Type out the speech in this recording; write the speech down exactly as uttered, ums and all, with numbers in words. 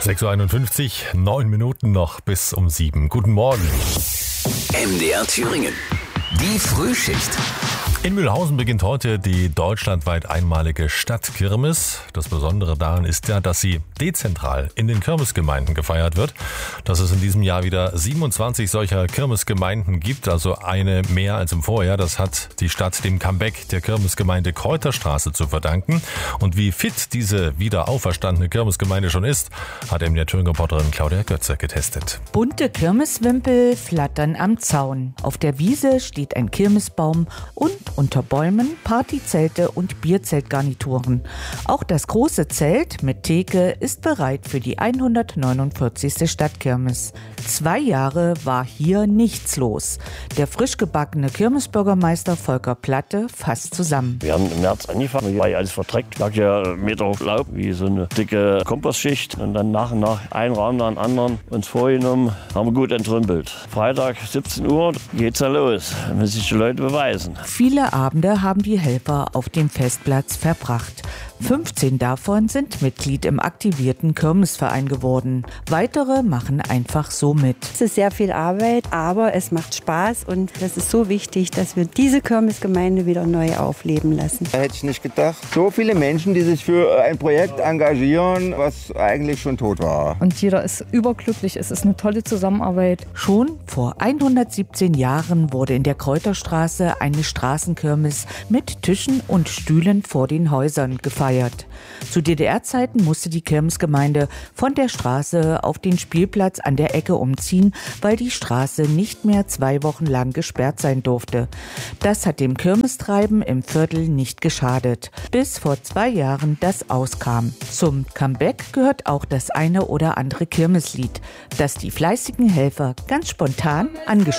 sechs Uhr einundfünfzig, neun Minuten noch bis um sieben. Guten Morgen. M D R Thüringen. Die Frühschicht. In Mühlhausen beginnt heute die deutschlandweit einmalige Stadtkirmes. Das Besondere daran ist ja, dass sie dezentral in den Kirmesgemeinden gefeiert wird. Dass es in diesem Jahr wieder siebenundzwanzig solcher Kirmesgemeinden gibt, also eine mehr als im Vorjahr. Das hat die Stadt dem Comeback der Kirmesgemeinde Kräuterstraße zu verdanken. Und wie fit diese wieder auferstandene Kirmesgemeinde schon ist, hat M D R Thüringen-Reporterin Claudia Götze getestet. Bunte Kirmeswimpel flattern am Zaun. Auf der Wiese steht ein Kirmesbaum und unter Bäumen Partyzelte und Bierzeltgarnituren. Auch das große Zelt mit Theke ist bereit für die hundertneunundvierzigste Stadtkirmes. Zwei Jahre war hier nichts los. Der frisch gebackene Kirmesbürgermeister Volker Platte fasst zusammen. Wir haben im März angefangen, hier war ja alles verdreckt, lag ja Meter hoch Laub, wie so eine dicke Kompostschicht. Und dann nach und nach einen Raum nach dem anderen uns vorgenommen, haben wir gut entrümpelt. Freitag siebzehn Uhr geht's ja los, dann müssen sich die Leute beweisen. Viele Abende haben die Helfer auf dem Festplatz verbracht. fünfzehn davon sind Mitglied im aktivierten Kirmesverein geworden. Weitere machen einfach so mit. Es ist sehr viel Arbeit, aber es macht Spaß und das ist so wichtig, dass wir diese Kirmesgemeinde wieder neu aufleben lassen. Da hätte ich nicht gedacht, so viele Menschen, die sich für ein Projekt engagieren, was eigentlich schon tot war. Und jeder ist überglücklich, es ist eine tolle Zusammenarbeit. Schon vor hundertsiebzehn Jahren wurde in der Kräuterstraße eine Straßenkirmes mit Tischen und Stühlen vor den Häusern gefeiert. Zu D D R-Zeiten musste die Kirmesgemeinde von der Straße auf den Spielplatz an der Ecke umziehen, weil die Straße nicht mehr zwei Wochen lang gesperrt sein durfte. Das hat dem Kirmestreiben im Viertel nicht geschadet, bis vor zwei Jahren das auskam. Zum Comeback gehört auch das eine oder andere Kirmeslied, das die fleißigen Helfer ganz spontan angeschaut